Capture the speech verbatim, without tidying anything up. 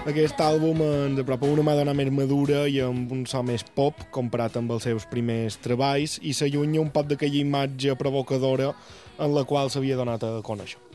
Aquest àlbum ens apropa una Madonna més madura i amb un so més pop comparat amb els seus primers treballs i s'allunya un poc d'aquella imatge provocadora en la qual s'havia donat a conèixer.